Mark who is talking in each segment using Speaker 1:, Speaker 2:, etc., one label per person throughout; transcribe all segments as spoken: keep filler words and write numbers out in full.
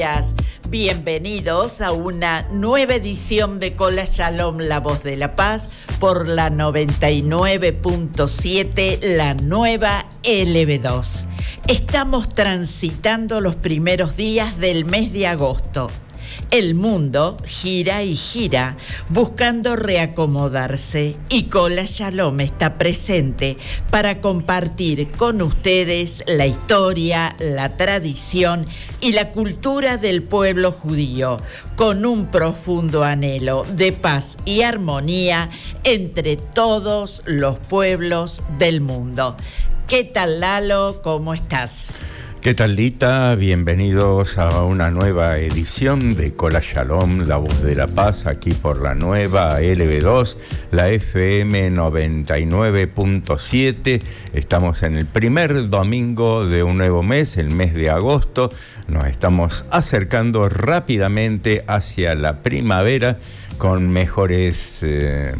Speaker 1: Bienvenidos a una nueva edición de Cola Shalom, la voz de la paz, por la noventa y nueve punto siete, la nueva L B dos. Estamos transitando los primeros días del mes de agosto. El mundo gira y gira, buscando reacomodarse, y Cola Shalom está presente para compartir con ustedes la historia, la tradición y la cultura del pueblo judío, con un profundo anhelo de paz y armonía entre todos los pueblos del mundo. ¿Qué tal, Lalo? ¿Cómo estás?
Speaker 2: ¿Qué tal, Lita? Bienvenidos a una nueva edición de Cola Shalom, la voz de la paz, aquí por la nueva L B dos, la F M noventa y nueve punto siete. Estamos en el primer domingo de un nuevo mes, el mes de agosto. Nos estamos acercando rápidamente hacia la primavera con mejores eh,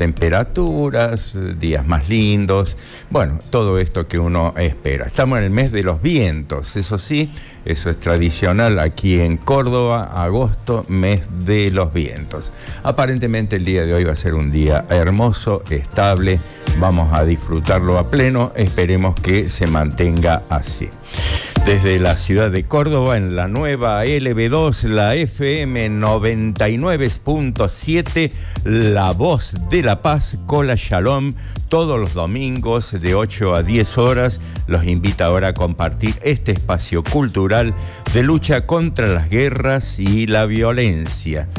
Speaker 2: temperaturas, días más lindos, bueno, todo esto que uno espera. Estamos en el mes de los vientos, eso sí, eso es tradicional aquí en Córdoba, agosto, mes de los vientos. Aparentemente el día de hoy va a ser un día hermoso, estable, vamos a disfrutarlo a pleno, esperemos que se mantenga así. Desde la ciudad de Córdoba, en la nueva L B dos, la F M noventa y nueve punto siete, la voz de la paz, Cola Shalom, todos los domingos de ocho a diez horas. Los invita ahora a compartir este espacio cultural de lucha contra las guerras y la violencia.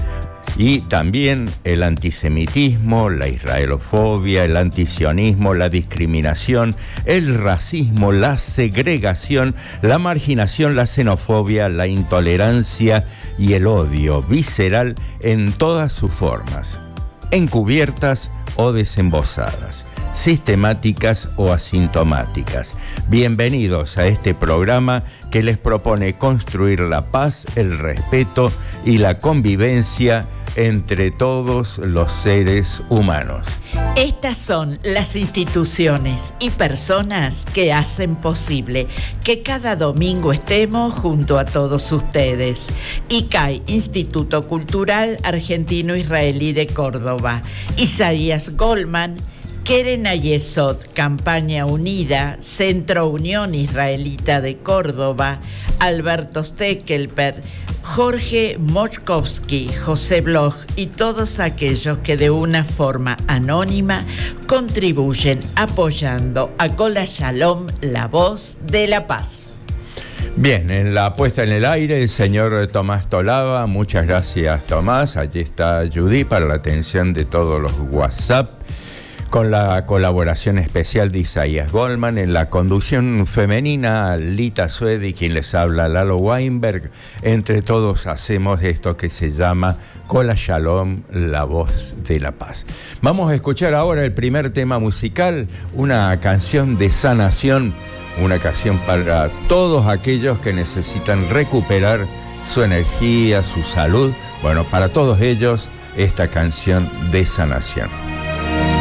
Speaker 2: Y también el antisemitismo, la israelofobia, el antisionismo, la discriminación, el racismo, la segregación, la marginación, la xenofobia, la intolerancia y el odio visceral en todas sus formas, encubiertas o desembosadas, sistemáticas o asintomáticas. Bienvenidos a este programa que les propone construir la paz, el respeto y la convivencia entre todos los seres humanos.
Speaker 1: Estas son las instituciones y personas que hacen posible que cada domingo estemos junto a todos ustedes. I C A I, Instituto Cultural Argentino-Israelí de Córdoba. Isaías Goldman, Keren Ayesod, Campaña Unida, Centro Unión Israelita de Córdoba, Alberto Stekelper, Jorge Mochkovsky, José Bloch y todos aquellos que de una forma anónima contribuyen apoyando a Cola Shalom, la voz de la paz.
Speaker 2: Bien, en la puesta en el aire, el señor Tomás Tolaba. Muchas gracias, Tomás. Allí está Judy para la atención de todos los WhatsApp, con la colaboración especial de Isaías Goldman. En la conducción femenina, Lita Suedi, quien les habla, Lalo Weinberg. Entre todos hacemos esto que se llama Cola Shalom, la voz de la paz. Vamos a escuchar ahora el primer tema musical, una canción de sanación, una canción para todos aquellos que necesitan recuperar su energía, su salud. Bueno, para todos ellos, esta canción de sanación.